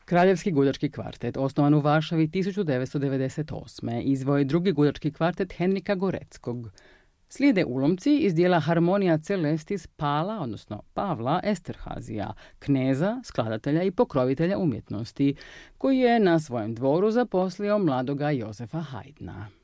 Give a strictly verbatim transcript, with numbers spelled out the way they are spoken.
Kraljevski gudački kvartet, osnovan u Varšavi tisuću devetsto devedeset osme. izveo je drugi gudački kvartet Henrika Goreckog. Slijede ulomci iz dijela Harmonija Celestis Pala, odnosno Pavla Esterhazija, kneza, skladatelja i pokrovitelja umjetnosti, koji je na svojem dvoru zaposlio mladoga Jozefa Haydna.